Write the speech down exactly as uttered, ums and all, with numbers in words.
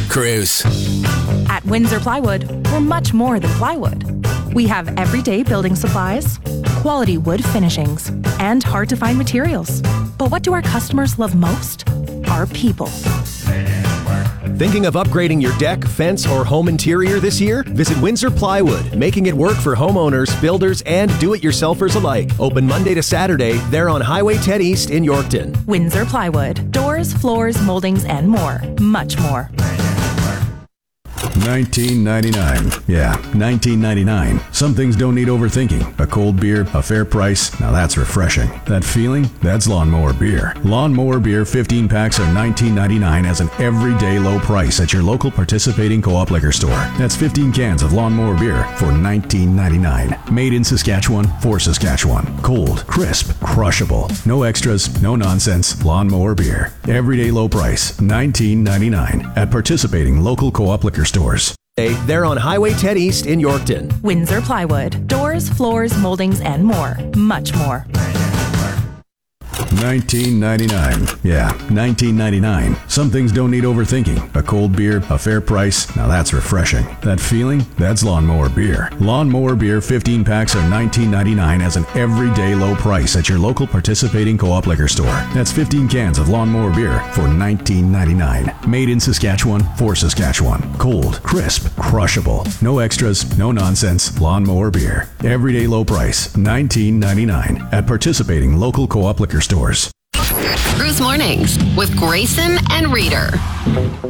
Cruise. At Windsor Plywood, we're much more than plywood. We have everyday building supplies, quality wood finishings, and hard-to-find materials. But what do our customers love most? Our people. Thinking of upgrading your deck, fence, or home interior this year? Visit Windsor Plywood, making it work for homeowners, builders, and do-it-yourselfers alike. Open Monday to Saturday. They're on Highway ten East in Yorkton. Windsor Plywood. Doors, floors, moldings, and more. Much more. nineteen ninety-nine. Yeah, nineteen ninety-nine. Some things don't need overthinking. A cold beer, a fair price. Now that's refreshing. That feeling? That's Lawnmower Beer. Lawnmower Beer fifteen packs are nineteen ninety-nine as an everyday low price at your local participating co-op liquor store. That's fifteen cans of Lawnmower Beer for nineteen ninety-nine. Made in Saskatchewan for Saskatchewan. Cold, crisp, crushable. No extras, no nonsense. Lawnmower Beer. Everyday low price, nineteen ninety-nine at participating local co-op liquor stores. They're on Highway ten East in Yorkton. Windsor Plywood. Doors, floors, moldings, and more. Much more. nineteen ninety-nine. Yeah, nineteen ninety-nine. Some things don't need overthinking. A cold beer, a fair price. Now that's refreshing. That feeling? That's Lawnmower Beer. Lawnmower Beer fifteen packs are nineteen ninety-nine as an everyday low price at your local participating co-op liquor store. That's fifteen cans of Lawnmower Beer for nineteen ninety-nine. Made in Saskatchewan for Saskatchewan. Cold, crisp, crushable. No extras, no nonsense. Lawnmower Beer. Everyday low price, nineteen ninety-nine at participating local co-op liquor stores. Cruise Mornings with Grayson and Reader.